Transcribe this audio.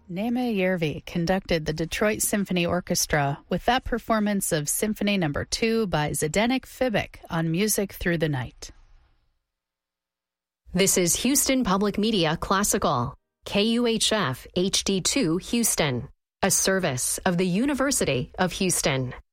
Naime Järvi conducted the Detroit Symphony Orchestra with that performance of Symphony No. 2 by Zdeněk Fibic on Music Through the Night. This is Houston Public Media Classical, KUHF HD2 Houston, a service of the University of Houston.